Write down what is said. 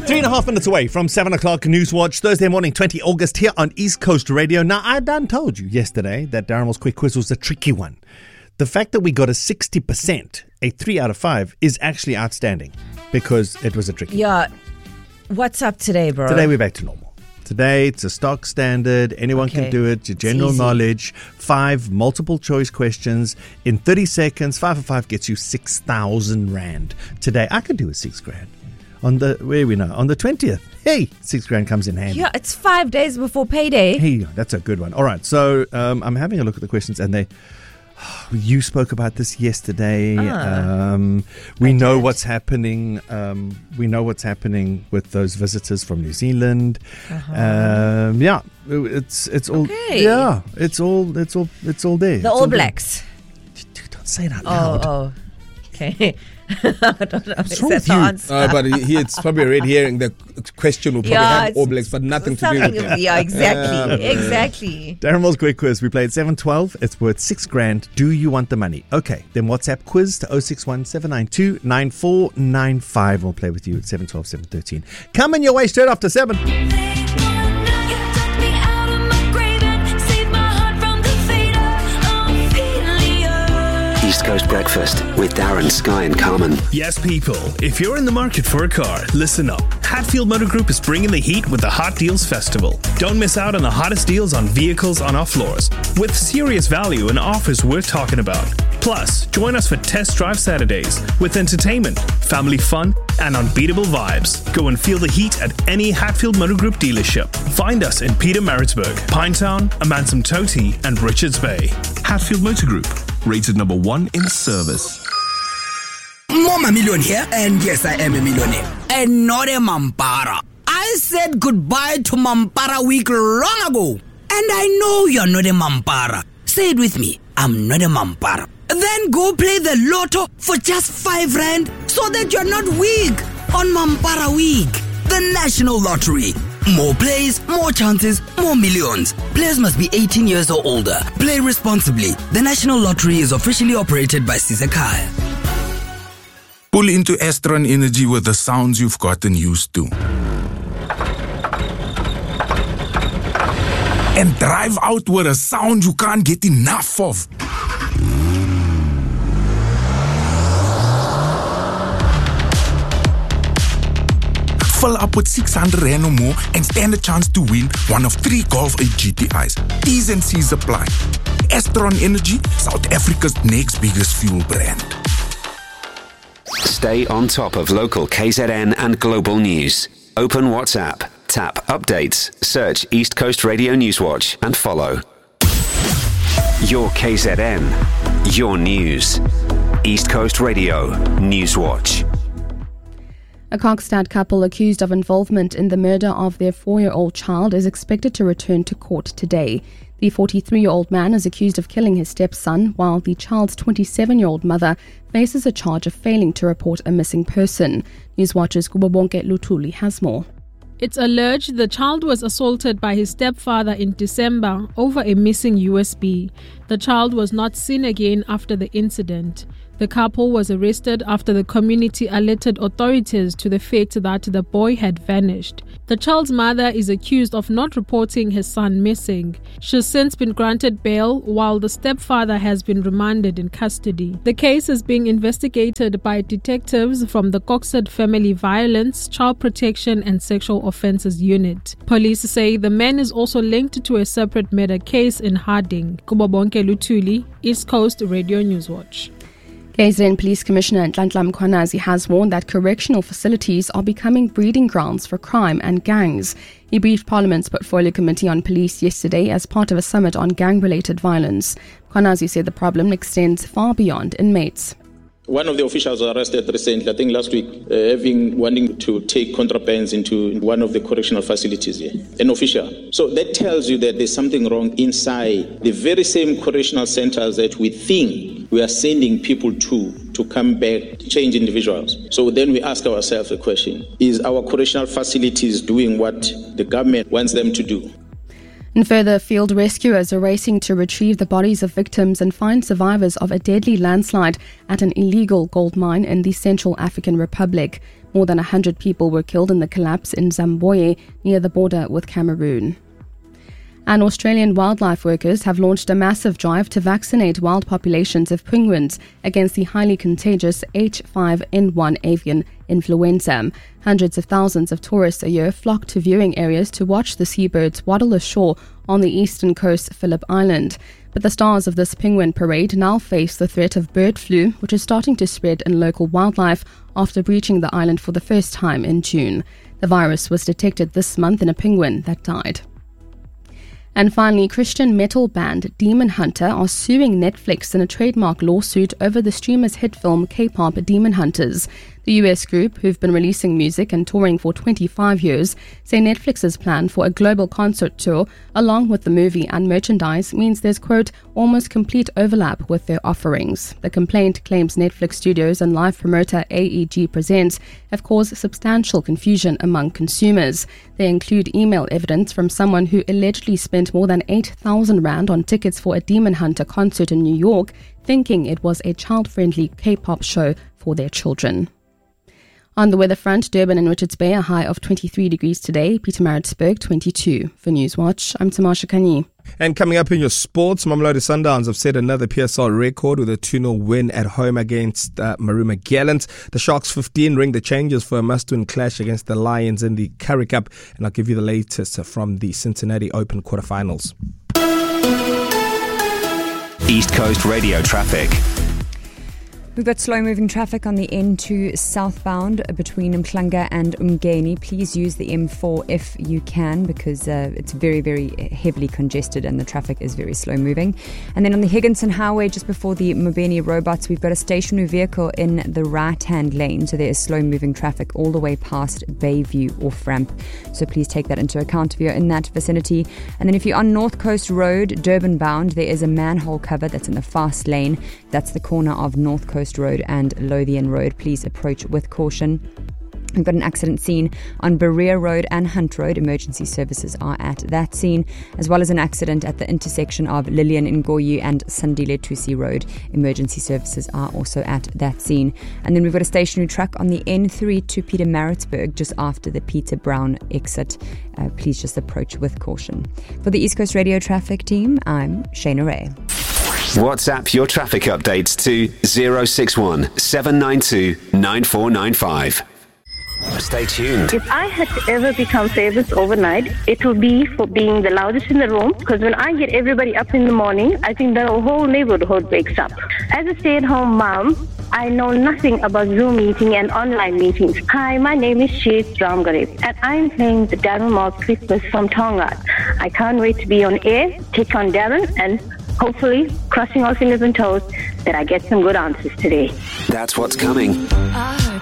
3.5 minutes away from 7 o'clock Newswatch, Thursday morning, 20 August, here on East Coast Radio. Now, I done told you yesterday that Darren's quick quiz was a tricky one. The fact that we got a 60%, a 3 out of 5, is actually outstanding because it was a tricky one. Yeah. What's up today, bro? Today we're back to normal. Today it's a stock standard. Anyone can do it. Your general knowledge. 5 multiple choice questions in 30 seconds. 5 for 5 gets you 6,000 Rand. Today I could do a 6 grand. On the 20th. Hey, 6 grand comes in handy. Yeah, it's 5 days before payday. Hey, that's a good one. All right, so I'm having a look at the questions, and you spoke about this yesterday. We know what's happening. We know what's happening with those visitors from New Zealand. Yeah, it's all. Okay. Yeah, it's all there. The All Blacks. Don't say it out loud. Oh, okay. I don't know. What's wrong with you? But it's probably already hearing the question will probably have All Blacks, but nothing to do with it. Yeah, exactly. Exactly. Darren's quick quiz. We played 712. It's worth 6 grand. Do you want the money? Okay, then WhatsApp quiz to 061 792 9495. We'll play with you at 712 713. Coming your way straight after 7. East Coast Breakfast with Darren, Sky and Carmen. Yes, people, if you're in the market for a car, listen up. Hatfield Motor Group is bringing the heat with the Hot Deals Festival. Don't miss out on the hottest deals on vehicles on our floors, with serious value and offers worth talking about. Plus, join us for Test Drive Saturdays with entertainment, family fun, and unbeatable vibes. Go and feel the heat at any Hatfield Motor Group dealership. Find us in Pietermaritzburg, Pinetown, Amanzimtoti, and Richards Bay. Hatfield Motor Group, rated number 1 in service. Mama Million here, and yes, I am a millionaire. And not a Mampara. I said goodbye to Mampara week long ago. And I know you're not a Mampara. Say it with me. I'm not a Mampara. Then go play the lotto for just 5 Rand so that you're not weak on Mampara week. The National Lottery. More plays, more chances, more millions. Players must be 18 years or older. Play responsibly. The National Lottery is officially operated by Sizakai. Pull into Astron Energy with the sounds you've gotten used to. And drive out with a sound you can't get enough of. Fill up with 600 Rand or more and stand a chance to win one of 3 Golf 8 GTIs. T's and C's apply. Astron Energy, South Africa's next biggest fuel brand. Stay on top of local KZN and global news. Open WhatsApp, tap updates, search East Coast Radio Newswatch and follow. Your KZN, your news. East Coast Radio Newswatch. A Kokstad couple accused of involvement in the murder of their 4-year-old child is expected to return to court today. The 43-year-old man is accused of killing his stepson, while the child's 27-year-old mother faces a charge of failing to report a missing person. Newswatch's Kubobonke Lutuli has more. It's alleged the child was assaulted by his stepfather in December over a missing USB. The child was not seen again after the incident. The couple was arrested after the community alerted authorities to the fact that the boy had vanished. The child's mother is accused of not reporting his son missing. She's since been granted bail while the stepfather has been remanded in custody. The case is being investigated by detectives from the Kokstad Family Violence, Child Protection and Sexual Offences Unit. Police say the man is also linked to a separate murder case in Harding. Kubobonke Lutuli, East Coast Radio Newswatch. KZN Police Commissioner Nhlanhla Mkhwanazi has warned that correctional facilities are becoming breeding grounds for crime and gangs. He briefed Parliament's Portfolio Committee on Police yesterday as part of a summit on gang-related violence. Mkhwanazi said the problem extends far beyond inmates. One of the officials was arrested recently, I think last week, wanting to take contrabands into one of the correctional facilities here, an official. So that tells you that there's something wrong inside the very same correctional centers that we think we are sending people to come back, change individuals. So then we ask ourselves the question, is our correctional facilities doing what the government wants them to do? And further, field rescuers are racing to retrieve the bodies of victims and find survivors of a deadly landslide at an illegal gold mine in the Central African Republic. More than 100 people were killed in the collapse in Zamboye near the border with Cameroon. And Australian wildlife workers have launched a massive drive to vaccinate wild populations of penguins against the highly contagious H5N1 avian influenza. Hundreds of thousands of tourists a year flock to viewing areas to watch the seabirds waddle ashore on the eastern coast, Phillip Island. But the stars of this penguin parade now face the threat of bird flu, which is starting to spread in local wildlife after breaching the island for the first time in June. The virus was detected this month in a penguin that died. And finally, Christian metal band Demon Hunter are suing Netflix in a trademark lawsuit over the streamer's hit film K-pop Demon Hunters. The US group, who've been releasing music and touring for 25 years, say Netflix's plan for a global concert tour, along with the movie and merchandise, means there's, quote, almost complete overlap with their offerings. The complaint claims Netflix Studios and live promoter AEG Presents have caused substantial confusion among consumers. They include email evidence from someone who allegedly spent more than 8,000 Rand on tickets for a Demon Hunter concert in New York, thinking it was a child-friendly K-pop show for their children. On the weather front, Durban and Richards Bay a high of 23 degrees today, Pietermaritzburg 22. For Newswatch, I'm Tamasha Kani. And coming up in your sports, Mamelodi Sundowns have set another PSL record with a 2-0 win at home against Maruma Gallants. The Sharks 15 ring the changes for a must-win clash against the Lions in the Currie Cup. And I'll give you the latest from the Cincinnati Open quarterfinals. East Coast Radio traffic. We've got slow-moving traffic on the N2 southbound between Mhlanga and Umgeni. Please use the M4 if you can, because it's very, very heavily congested and the traffic is very slow-moving. And then on the Higginson Highway, just before the Mbeni Robots, we've got a stationary vehicle in the right-hand lane. So there is slow-moving traffic all the way past Bayview off-ramp. So please take that into account if you're in that vicinity. And then if you're on North Coast Road, Durban bound, there is a manhole cover that's in the fast lane. That's the corner of North Coast Road and Lothian Road. Please approach with caution. We've got an accident scene on Berea Road and Hunt Road. Emergency services are at that scene, as well as an accident at the intersection of Lillian Ngoyi and Sandile Tusi Road. Emergency services are also at that scene. And then we've got a stationary truck on the N3 to Pietermaritzburg, just after the Peter Brown exit. Please just approach with caution. For the East Coast Radio Traffic Team, I'm Shana Ray. WhatsApp your traffic updates to 061 792 9495. Stay tuned. If I had to ever become famous overnight, it would be for being the loudest in the room, because when I get everybody up in the morning, I think the whole neighborhood wakes up. As a stay-at-home mom, I know nothing about Zoom meeting and online meetings. Hi, my name is Sheet Ramgarib, and I'm playing the Darren Moss Christmas from Tonga. I can't wait to be on air, take on Darren, and hopefully, crossing our fingers and toes, that I get some good answers today. That's what's coming.